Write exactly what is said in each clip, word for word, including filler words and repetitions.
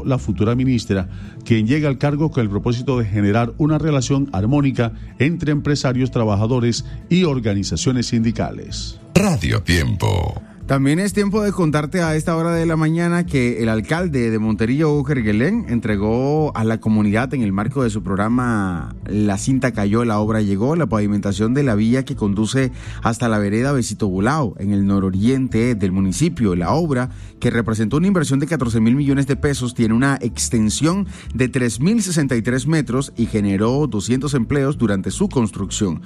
la futura ministra, quien llega al cargo con el propósito de generar una relación armónica entre empresarios, trabajadores y organizaciones sindicales. Radio Tiempo. También es tiempo de contarte a esta hora de la mañana que el alcalde de Montería, Hugo Kerguelen, entregó a la comunidad en el marco de su programa La Cinta Cayó, la obra llegó, la pavimentación de la vía que conduce hasta la vereda Besito Bulao, en el nororiente del municipio. La obra, que representó una inversión de catorce mil millones de pesos, tiene una extensión de tres mil sesenta y tres metros y generó doscientos empleos durante su construcción.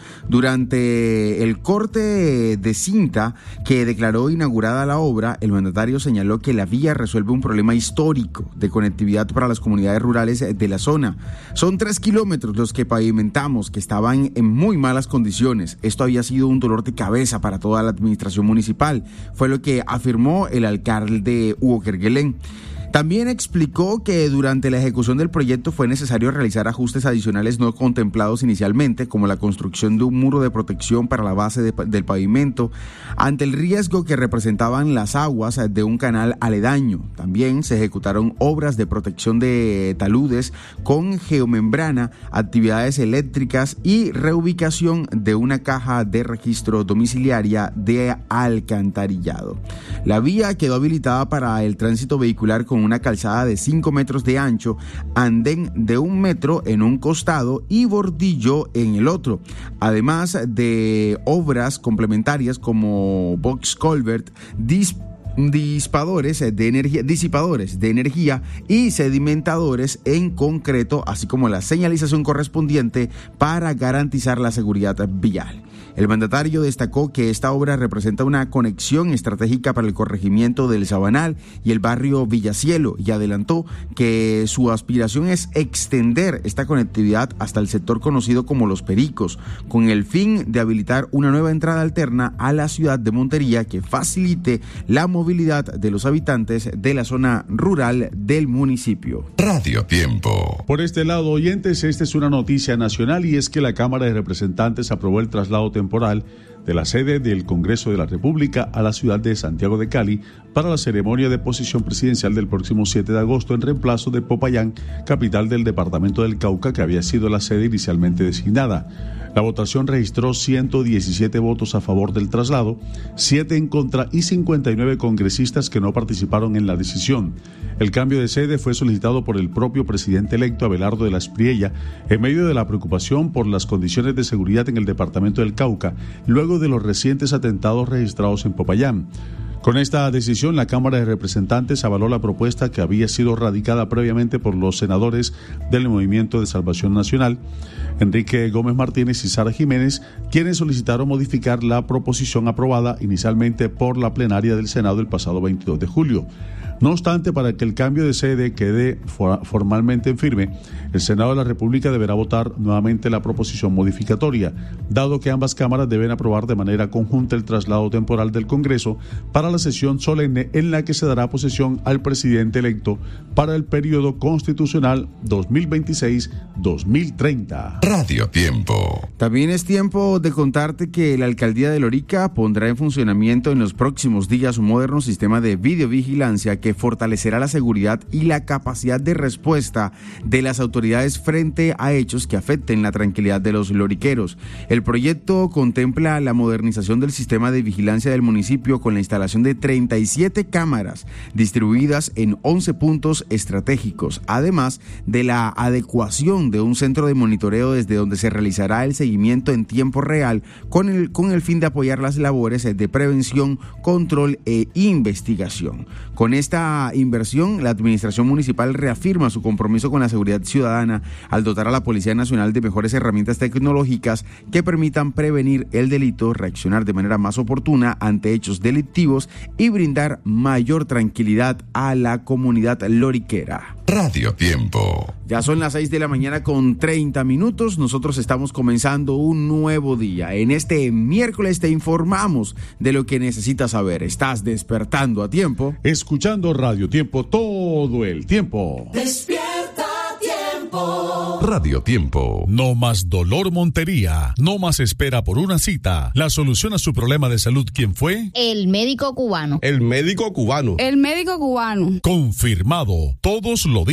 Durante el corte de cinta que declaró inaugurado Inaugurada la obra, el mandatario señaló que la vía resuelve un problema histórico de conectividad para las comunidades rurales de la zona. Son tres kilómetros los que pavimentamos, que estaban en muy malas condiciones. Esto había sido un dolor de cabeza para toda la administración municipal, fue lo que afirmó el alcalde Hugo Kerguelen. También explicó que durante la ejecución del proyecto fue necesario realizar ajustes adicionales no contemplados inicialmente, como la construcción de un muro de protección para la base de, del pavimento, ante el riesgo que representaban las aguas de un canal aledaño. También se ejecutaron obras de protección de taludes con geomembrana, actividades eléctricas y reubicación de una caja de registro domiciliaria de alcantarillado. La vía quedó habilitada para el tránsito vehicular con una calzada de cinco metros de ancho, andén de un metro en un costado y bordillo en el otro, además de obras complementarias como box culvert, dis Disipadores de energía, disipadores de energía y sedimentadores en concreto, así como la señalización correspondiente para garantizar la seguridad vial. El mandatario destacó que esta obra representa una conexión estratégica para el corregimiento del Sabanal y el barrio Villacielo, y adelantó que su aspiración es extender esta conectividad hasta el sector conocido como Los Pericos, con el fin de habilitar una nueva entrada alterna a la ciudad de Montería que facilite la movilidad movilidad de los habitantes de la zona rural del municipio. Radio Tiempo. Por este lado, oyentes, esta es una noticia nacional, y es que la Cámara de Representantes aprobó el traslado temporal de la sede del Congreso de la República a la ciudad de Santiago de Cali para la ceremonia de posesión presidencial del próximo siete de agosto en reemplazo de Popayán, capital del departamento del Cauca, que había sido la sede inicialmente designada. La votación registró ciento diecisiete votos a favor del traslado, siete en contra y cincuenta y nueve congresistas que no participaron en la decisión. El cambio de sede fue solicitado por el propio presidente electo Abelardo de la Espriella en medio de la preocupación por las condiciones de seguridad en el departamento del Cauca, luego de los recientes atentados registrados en Popayán. Con esta decisión, la Cámara de Representantes avaló la propuesta que había sido radicada previamente por los senadores del Movimiento de Salvación Nacional, Enrique Gómez Martínez y Sara Jiménez, quienes solicitaron modificar la proposición aprobada inicialmente por la plenaria del Senado el pasado veintidós de julio. No obstante, para que el cambio de sede quede for- formalmente en firme, el Senado de la República deberá votar nuevamente la proposición modificatoria, dado que ambas cámaras deben aprobar de manera conjunta el traslado temporal del Congreso para la sesión solemne en la que se dará posesión al presidente electo para el periodo constitucional dos mil veintiséis a dos mil treinta. Radio Tiempo. También es tiempo de contarte que la Alcaldía de Lorica pondrá en funcionamiento en los próximos días un moderno sistema de videovigilancia que fortalecerá la seguridad y la capacidad de respuesta de las autoridades frente a hechos que afecten la tranquilidad de los loriqueros. El proyecto contempla la modernización del sistema de vigilancia del municipio con la instalación de treinta y siete cámaras distribuidas en once puntos estratégicos, además de la adecuación de un centro de monitoreo desde donde se realizará el seguimiento en tiempo real con el, con el fin de apoyar las labores de prevención, control e investigación. Con esta inversión, la administración municipal reafirma su compromiso con la seguridad ciudadana al dotar a la Policía Nacional de mejores herramientas tecnológicas que permitan prevenir el delito, reaccionar de manera más oportuna ante hechos delictivos y brindar mayor tranquilidad a la comunidad loriquera. Radio Tiempo. Ya son las seis de la mañana con treinta minutos. Nosotros estamos comenzando un nuevo día. En este miércoles te informamos de lo que necesitas saber. Estás despertando a tiempo. Escuchando Radio Tiempo todo el tiempo. Despierta a tiempo. Tiempo. Radio Tiempo. No más dolor Montería, no más espera por una cita. La solución a su problema de salud, ¿quién fue? El médico cubano. El médico cubano. El médico cubano. Confirmado. Todos lo